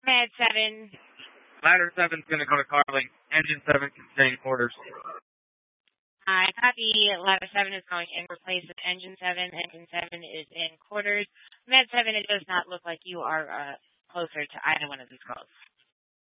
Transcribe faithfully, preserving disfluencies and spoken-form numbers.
Med seven. Ladder seven's going to go to Carly. Engine seven can stay in quarters. I copy. Ladder seven is going in replace of engine seven. Engine seven is in quarters. Med seven, it does not look like you are uh, closer to either one of these calls.